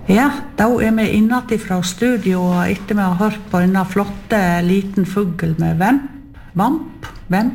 Ja, da vi innat fra studio og etter vi har hørt på en flotte liten fugl med vamp.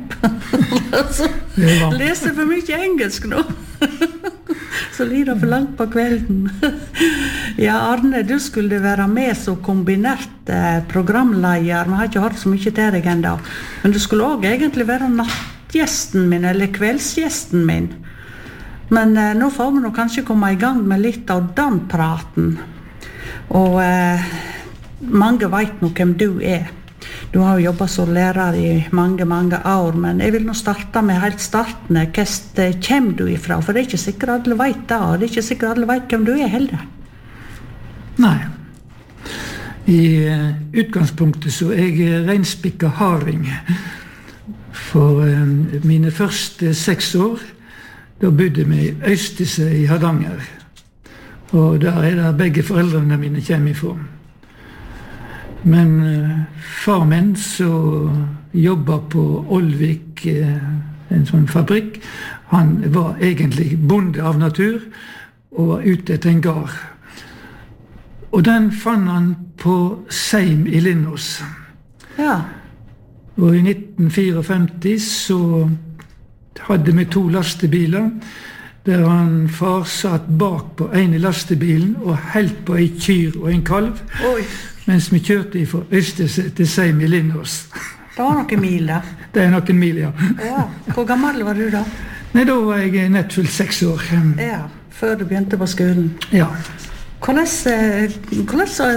Leser for mye engelsk nå. Så lider for langt på kvelden. Ja, Arne, du skulle være med som kombinert programleder. Vi har ikke hørt så mye til deg enda. Men du skulle også egentlig være nattgjesten min, eller kveldsgjesten min. Men nå får vi nå kanskje komme i gang med litt av den praten. Og mange vet nå hvem du er. Du har jo jobbet som lærer i mange år, men jeg vil nå starte med helt starten. Hvor kommer du ifra? For det ikke sikkert alle vet det, og det ikke sikkert alle vet hvem du er heller. Nei. I utgangspunktet så er jeg reinspikket harding. For mine første 6 år, da bodde vi i Øystese i Hardanger. Og der er det begge foreldrene mine kommer ifra. Men far min så jobbet på Olvik, en sånn fabrikk. Han var egentlig bonde av natur og var ute etter en gard. Og den fant han på Seim i Lindås. Ja. Og i 1954 så hadde vi 2 lastebiler, der han far satt bak på en i lastebilen og helt på en kyr og en kalv. Oi. Mens vi kjørte fra Øystese til Seim i Lindås. Det var noen mil da. Det er noen mil, ja. Ja. Hvor gammel var du da? Nei, da var jeg nett fullt 6 år. Ja, før du begynte på skolen. Ja. Hvordan